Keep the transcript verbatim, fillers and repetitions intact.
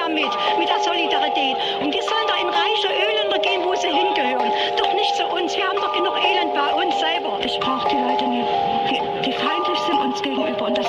damit, mit der Solidarität. Und die sollen doch in reiche Ölländer gehen, wo sie hingehören. Doch nicht zu uns. Wir haben doch genug Elend bei uns selber. Ich brauche die Leute nicht, die, die feindlich sind uns gegenüber. Und das